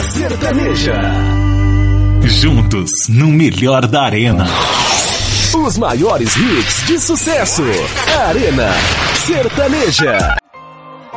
Sertaneja. Juntos no melhor da Arena. Os maiores hits de sucesso. Arena Sertaneja.